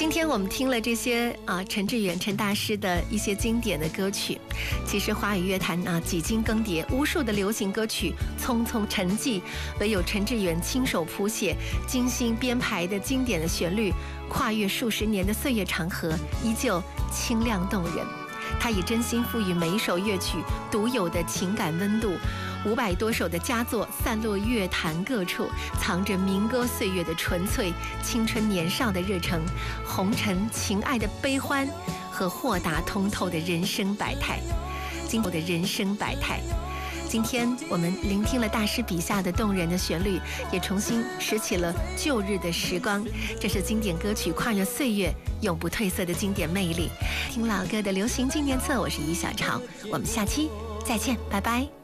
今天我们听了这些陈志远陈大师的一些经典的歌曲，其实华语乐坛几经更迭，无数的流行歌曲匆匆沉寂，唯有陈志远亲手谱写、精心编排的经典的旋律，跨越数十年的岁月长河，依旧清亮动人。他以真心赋予每一首乐曲独有的情感温度，500多首的佳作散落乐坛各处，藏着民歌岁月的纯粹、青春年少的热诚、红尘情爱的悲欢和豁达通透的人生百态。今天我们聆听了大师笔下的动人的旋律，也重新拾起了旧日的时光。这是经典歌曲跨越岁月永不褪色的经典魅力。听老歌的流行纪念册，我是于小潮，我们下期再见，拜拜。